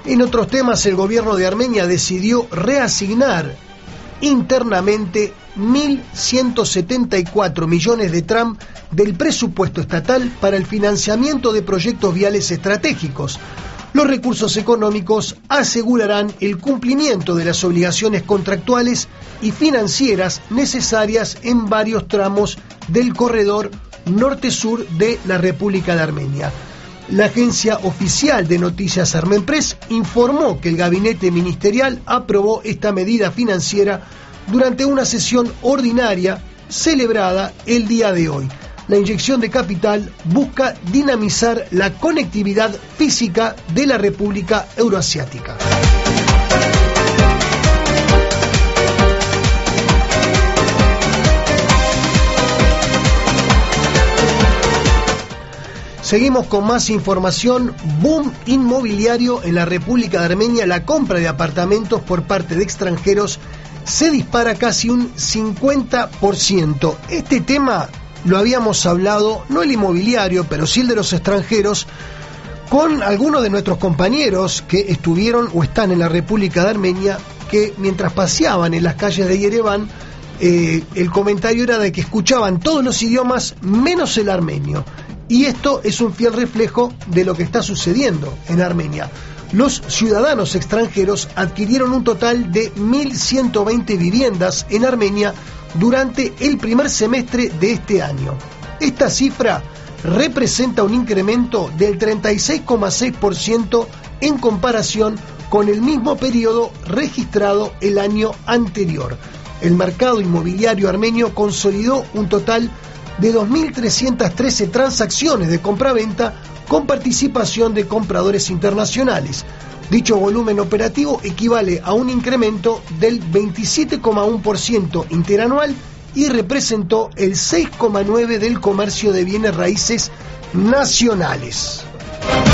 En otros temas, el gobierno de Armenia decidió reasignar internamente 1.174 millones de TRAM del presupuesto estatal para el financiamiento de proyectos viales estratégicos. Los recursos económicos asegurarán el cumplimiento de las obligaciones contractuales y financieras necesarias en varios tramos del corredor norte-sur de la República de Armenia. La agencia oficial de noticias Armenpress informó que el gabinete ministerial aprobó esta medida financiera durante una sesión ordinaria celebrada el día de hoy. La inyección de capital busca dinamizar la conectividad física de la República Euroasiática. Seguimos con más información. Boom inmobiliario en la República de Armenia. La compra de apartamentos por parte de extranjeros se dispara casi un 50%. Este tema lo habíamos hablado, no el inmobiliario, pero sí el de los extranjeros, con algunos de nuestros compañeros que estuvieron o están en la República de Armenia, que mientras paseaban en las calles de Yerevan, el comentario era de que escuchaban todos los idiomas menos el armenio. Y esto es un fiel reflejo de lo que está sucediendo en Armenia. Los ciudadanos extranjeros adquirieron un total de 1.120 viviendas en Armenia durante el primer semestre de este año. Esta cifra representa un incremento del 36,6% en comparación con el mismo periodo registrado el año anterior. El mercado inmobiliario armenio consolidó un total de 2.313 transacciones de compraventa con participación de compradores internacionales. Dicho volumen operativo equivale a un incremento del 27,1% interanual y representó el 6,9% del comercio de bienes raíces nacionales.